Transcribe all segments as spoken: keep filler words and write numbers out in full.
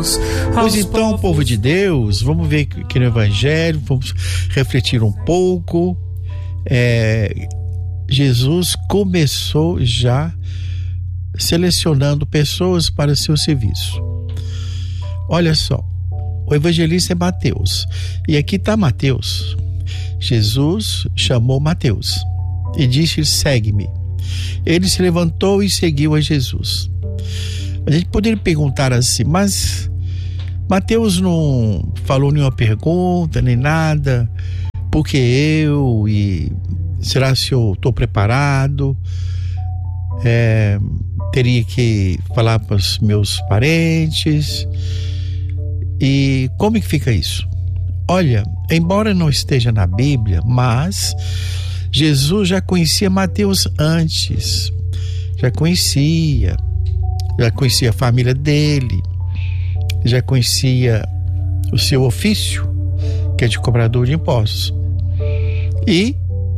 Pois então, povo de Deus, vamos ver aqui no Evangelho, vamos refletir um pouco. É, Jesus começou já selecionando pessoas para o seu serviço. Olha só, o evangelista é Mateus, e aqui está Mateus. Jesus chamou Mateus e disse: segue-me. Ele se levantou e seguiu a Jesus. A gente poderia perguntar assim, mas Mateus não falou nenhuma pergunta, nem nada, porque eu, e será se eu estou preparado? É, teria que falar para os meus parentes. E como que fica isso? Olha, embora não esteja na Bíblia, mas Jesus já conhecia Mateus antes, já conhecia, já conhecia a família dele, já conhecia o seu ofício, que é de cobrador de impostos. E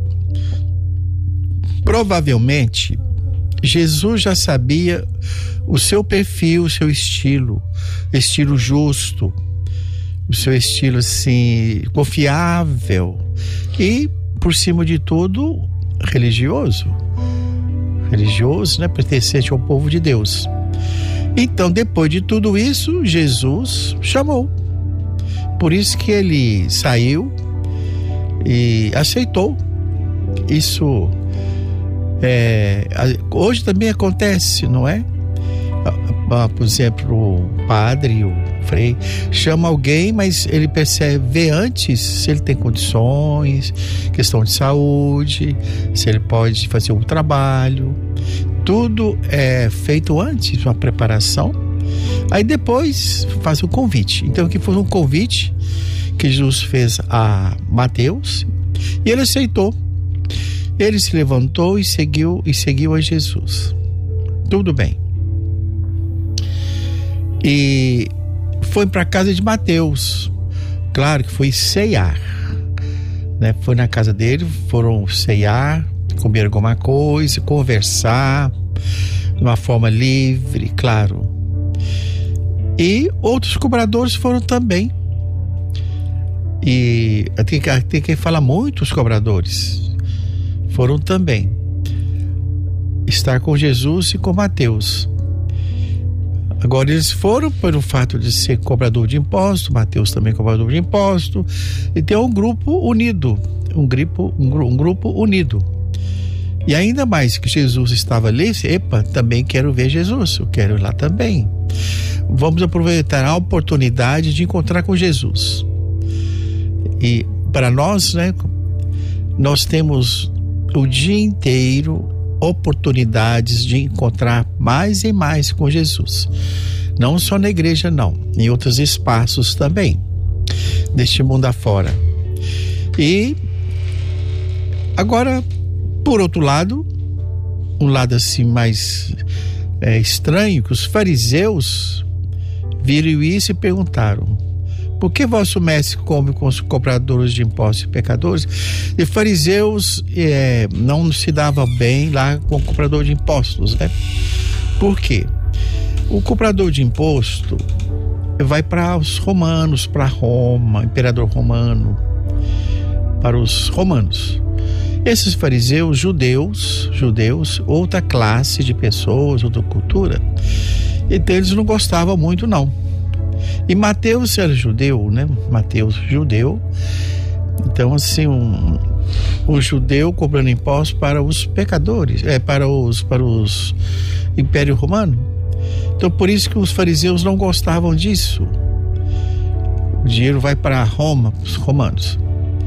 provavelmente Jesus já sabia o seu perfil, o seu estilo, estilo justo, o seu estilo assim confiável e, por cima de tudo, religioso, religioso, né, pertencente ao povo de Deus. Então, depois de tudo isso, Jesus chamou. Por isso que ele saiu e aceitou. Isso é, hoje também acontece, não é? Por exemplo, o padre, o frei, chama alguém, mas ele percebe, vê antes se ele tem condições, questão de saúde, se ele pode fazer um trabalho. Tudo é feito antes, uma preparação. Aí depois faz o convite. Então aqui foi um convite que Jesus fez a Mateus e ele aceitou. Ele se levantou e seguiu, e seguiu a Jesus. Tudo bem. E foi para a casa de Mateus. Claro que foi ceiar, né? Foi na casa dele, foram ceiar, comer alguma coisa, conversar de uma forma livre, claro. E outros cobradores foram também. E tem que, tem que falar muitos cobradores foram também estar com Jesus e com Mateus. Agora eles foram pelo fato de ser cobrador de imposto, Mateus também cobrador de imposto, e tem um grupo unido, um grupo, um, um grupo unido. E ainda mais que Jesus estava ali, epa, também quero ver Jesus, eu quero ir lá também. Vamos aproveitar a oportunidade de encontrar com Jesus. E para nós, né, nós temos o dia inteiro oportunidades de encontrar mais e mais com Jesus. Não só na igreja, não, em outros espaços também, deste mundo afora. E agora, por outro lado, um lado assim mais é, estranho, que os fariseus viram isso e perguntaram: por que vosso mestre come com os cobradores de impostos e pecadores? E fariseus é, não se dava bem lá com o cobrador de impostos, né? Por quê? O cobrador de imposto vai para os romanos, para Roma, imperador romano, para os romanos. Esses fariseus, judeus, judeus, outra classe de pessoas, outra cultura, então eles não gostavam muito, não. E Mateus era judeu, né? Mateus judeu. Então, assim, um, um judeu cobrando impostos para os pecadores, é, para os, para os Império Romano. Então, por isso que os fariseus não gostavam disso. O dinheiro vai para Roma, para os romanos.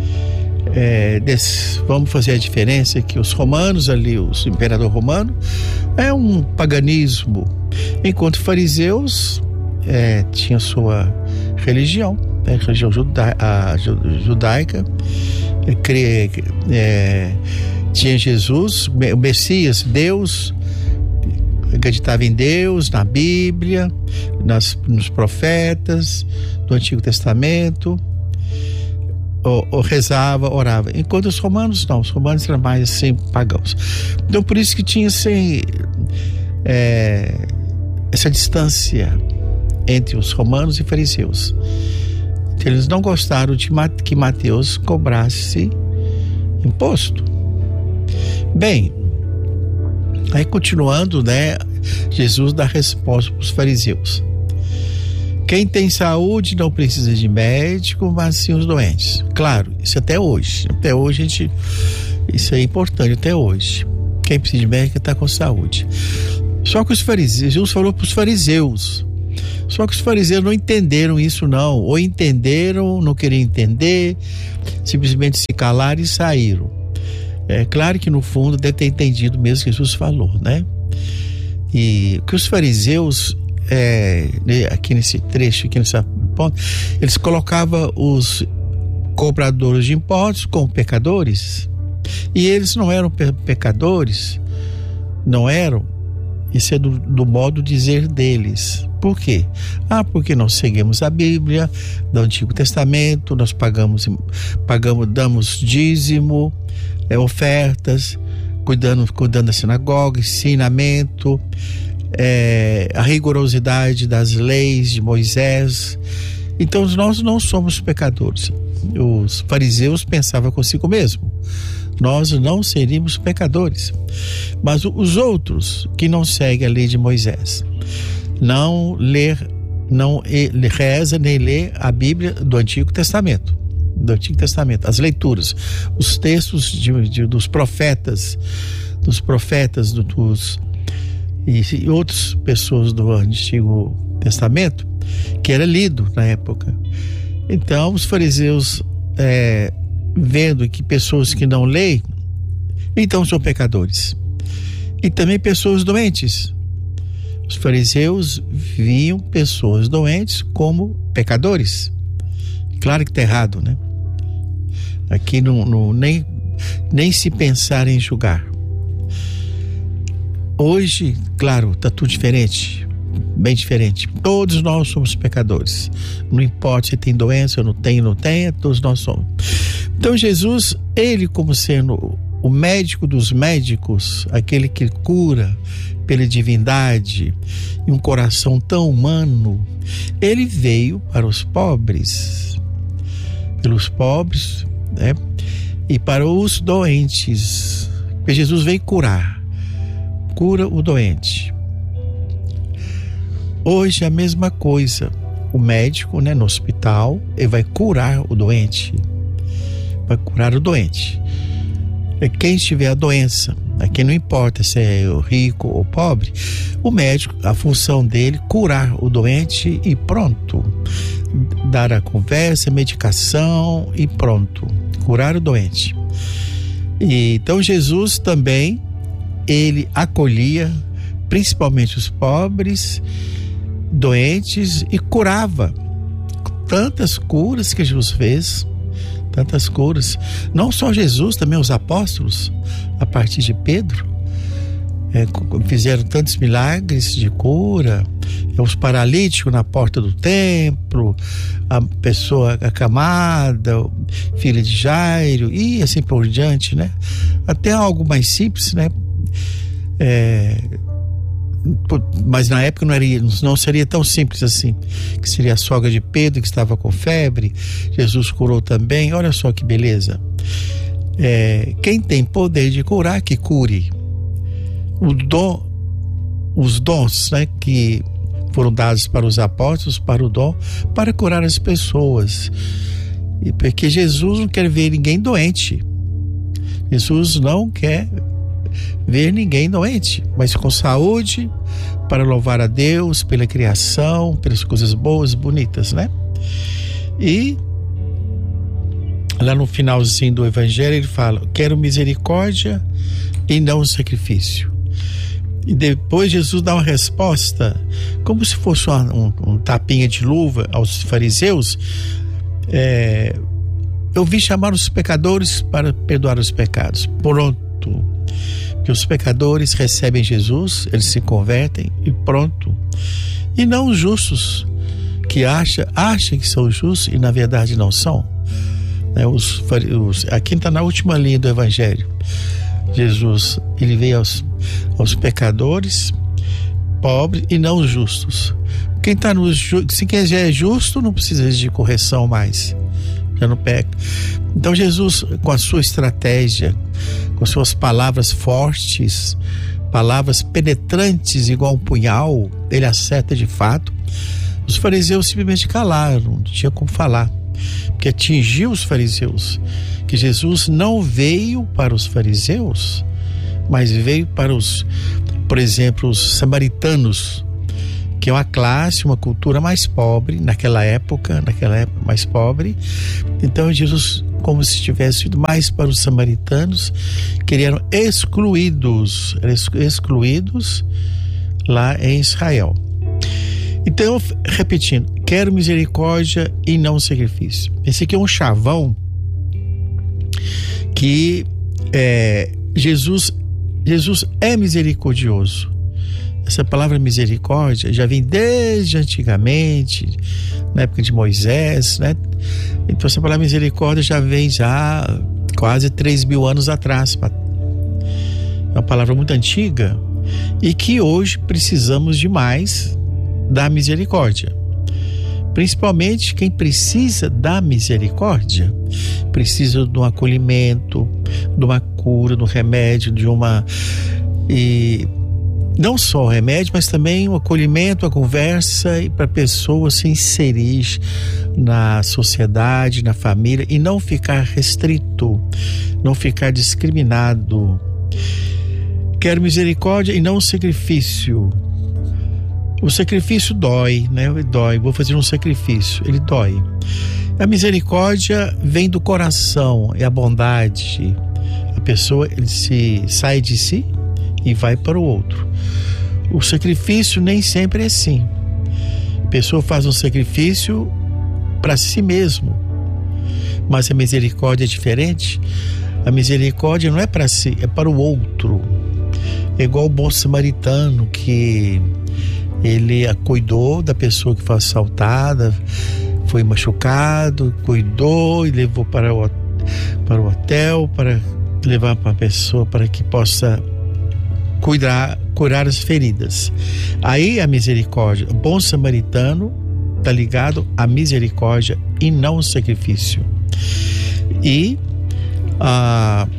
É, desse, vamos fazer a diferença que os romanos ali, os imperador romano, é um paganismo, enquanto os fariseus é, tinham sua religião, né, a religião juda, a, judaica, é, cre, é, tinha Jesus, o Messias, Deus, acreditava em Deus, na Bíblia, nas, nos profetas do Antigo Testamento. Ou, ou rezava, orava, enquanto os romanos não, os romanos eram mais assim, pagãos. Então por isso que tinha assim, é, essa distância entre os romanos e fariseus. Então, eles não gostaram de que Mateus cobrasse imposto. Bem, aí continuando, né, Jesus dá resposta para os fariseus. Quem tem saúde não precisa de médico, mas sim os doentes. Claro, isso até hoje. Até hoje a gente, isso é importante até hoje. Quem precisa de médico está com saúde. Só que os fariseus, Jesus falou para os fariseus. Só que os fariseus não entenderam isso não. Ou entenderam, não queriam entender, simplesmente se calaram e saíram. É claro que no fundo deve ter entendido mesmo o que Jesus falou, né? E que os fariseus, é, aqui nesse trecho, aqui nessa ponto, eles colocavam os cobradores de impostos como pecadores. E eles não eram pe- pecadores, não eram. Isso é do, do modo de dizer deles. Por quê? Ah, porque nós seguimos a Bíblia do Antigo Testamento, nós pagamos, pagamos damos dízimo, é, ofertas, cuidando, cuidando da sinagoga, ensinamento, é, a rigorosidade das leis de Moisés. Então nós não somos pecadores. Os fariseus pensavam consigo mesmo: nós não seríamos pecadores. Mas os outros que não seguem a lei de Moisés, não ler, não reza nem lê a Bíblia do Antigo Testamento, do Antigo Testamento, as leituras, os textos de, de, dos profetas, dos profetas do, dos e, e outras pessoas do Antigo Testamento, que era lido na época. Então os fariseus, é, vendo que pessoas que não leem, então são pecadores. E também pessoas doentes. Os fariseus viam pessoas doentes como pecadores. Claro que está errado, né? Aqui não, não, nem, nem se pensar em julgar. Hoje, claro, está tudo diferente, bem diferente. Todos nós somos pecadores. Não importa se tem doença ou não tem, não tem, todos nós somos. Então Jesus, ele como sendo o médico dos médicos, aquele que cura pela divindade e um coração tão humano, ele veio para os pobres, pelos pobres, né? E para os doentes. Porque Jesus veio curar, cura o doente. Hoje é a mesma coisa. O médico, né, no hospital, ele vai curar o doente. Vai curar o doente. Quem tiver a doença, aqui não importa se é rico ou pobre, o médico, a função dele, curar o doente e pronto. Dar a conversa, medicação e pronto. Curar o doente. E, então Jesus também, ele acolhia principalmente os pobres, doentes, e curava. Tantas curas que Jesus fez, tantas curas. Não só Jesus, também os apóstolos, a partir de Pedro, é, fizeram tantos milagres de cura. Os paralíticos na porta do templo, a pessoa acamada, filha de Jairo, e assim por diante, né? Até algo mais simples, né? É, mas na época não, era, não seria tão simples assim, que seria a sogra de Pedro que estava com febre. Jesus curou também. Olha só que beleza. É, quem tem poder de curar, que cure. O dom, os dons, né, que foram dados para os apóstolos, para o dom, para curar as pessoas. E porque Jesus não quer ver ninguém doente. Jesus não quer ver ninguém doente, mas com saúde, para louvar a Deus pela criação, pelas coisas boas, bonitas, né? E lá no finalzinho do Evangelho ele fala: quero misericórdia e não sacrifício. E depois Jesus dá uma resposta, como se fosse uma, um, um tapinha de luva aos fariseus. É, eu vim chamar os pecadores para perdoar os pecados. Pronto. Que os pecadores recebem Jesus, eles se convertem e pronto. E não os justos, que acham, acham que são justos e na verdade não são. É, os, os, aqui está na última linha do Evangelho. Jesus, ele veio aos, aos pecadores, pobres e não os justos. Porque Quem tá no ju... se quem já é justo não precisa de correção mais, já não peca. Então Jesus, com a sua estratégia, com suas palavras fortes, palavras penetrantes igual um punhal, ele acerta de fato. Os fariseus simplesmente calaram, não tinha como falar, porque atingiu os fariseus que Jesus não veio para os fariseus, mas veio para os, por exemplo, os samaritanos, que é uma classe, uma cultura mais pobre naquela época, naquela época mais pobre. Então Jesus, como se tivesse ido mais para os samaritanos, que eram excluídos, excluídos lá em Israel. Então, repetindo, quero misericórdia e não sacrifício. Esse aqui é um chavão que é, Jesus, Jesus é misericordioso. Essa palavra misericórdia já vem desde antigamente, na época de Moisés, né? Então essa palavra misericórdia já vem já quase três mil anos atrás. É uma palavra muito antiga e que hoje precisamos demais da misericórdia. Principalmente quem precisa da misericórdia precisa de um acolhimento, de uma cura, de um remédio, de uma... e não só o remédio, mas também o acolhimento, a conversa, e para a pessoa se inserir na sociedade, na família, e não ficar restrito, não ficar discriminado. Quero misericórdia e não sacrifício. O sacrifício dói, né? Ele dói. Vou fazer um sacrifício, ele dói. A misericórdia vem do coração, é a bondade. A pessoa, ele se sai de si e vai para o outro. O sacrifício nem sempre é assim. A pessoa faz um sacrifício para si mesmo, mas a misericórdia é diferente. A misericórdia não é para si, é para o outro. É igual o bom samaritano, que ele cuidou da pessoa que foi assaltada, foi machucado, cuidou e levou para o, para o hotel, para levar para a pessoa para que possa cuidar, curar as feridas. Aí a misericórdia, o bom samaritano está ligado à misericórdia e não ao sacrifício. E a,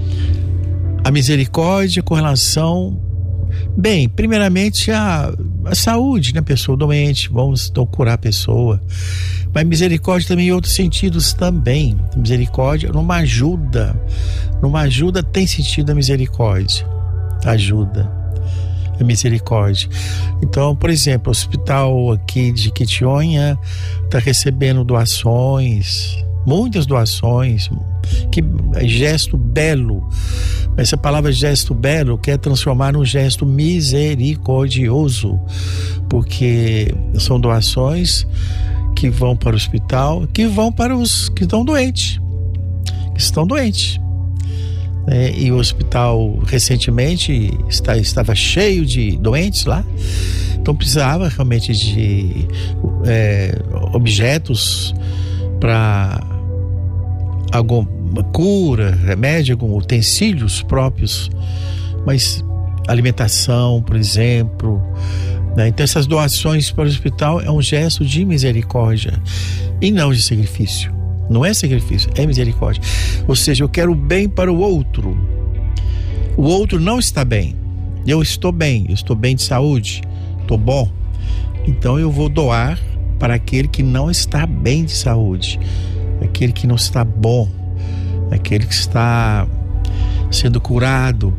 a misericórdia com relação, bem, primeiramente a, a saúde, né? Pessoa doente, vamos então curar a pessoa. Mas misericórdia também em outros sentidos também. Misericórdia numa ajuda, numa ajuda tem sentido a misericórdia. Ajuda, a misericórdia. Então, por exemplo, o hospital aqui de Quitionha está recebendo doações, muitas doações. Que gesto belo. Essa palavra gesto belo quer transformar num gesto misericordioso, porque são doações que vão para o hospital, que vão para os que estão doentes, que estão doentes. É, e o hospital recentemente está, estava cheio de doentes lá, então precisava realmente de é, objetos para alguma cura, remédio, algum utensílios próprios, mas alimentação, por exemplo, né? Então essas doações para o hospital é um gesto de misericórdia e não de sacrifício. Não é sacrifício, é misericórdia. Ou seja, eu quero o bem para o outro. O outro não está bem. Eu estou bem, eu estou bem de saúde, estou bom. Então eu vou doar para aquele que não está bem de saúde, aquele que não está bom, aquele que está sendo curado.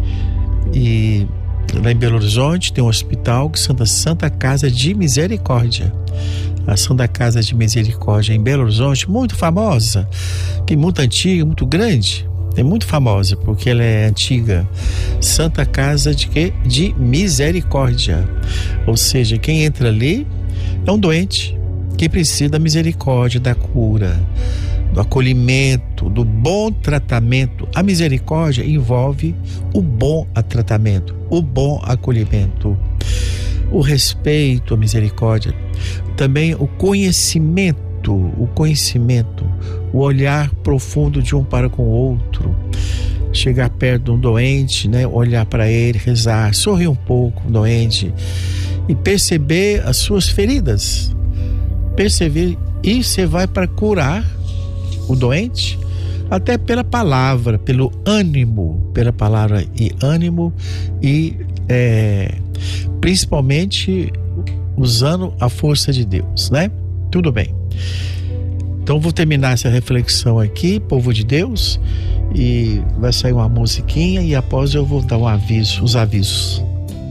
E lá em Belo Horizonte tem um hospital que chama Santa Casa de Misericórdia. A Santa Casa de Misericórdia em Belo Horizonte, muito famosa, que é muito antiga, muito grande, é muito famosa porque ela é antiga. Santa Casa de quê? De Misericórdia. Ou seja, quem entra ali é um doente, quem precisa da misericórdia, da cura, do acolhimento, do bom tratamento. A misericórdia envolve o bom tratamento, o bom acolhimento, o respeito, a misericórdia, também o conhecimento, o conhecimento, o olhar profundo de um para com o outro, chegar perto de um doente, né? Olhar para ele, rezar, sorrir um pouco, um doente, e perceber as suas feridas. Perceber, e você vai para curar o doente, até pela palavra, pelo ânimo, pela palavra e ânimo, e é, principalmente usando a força de Deus, né? Tudo bem. Então vou terminar essa reflexão aqui, povo de Deus, e vai sair uma musiquinha e após eu vou dar um aviso, os avisos.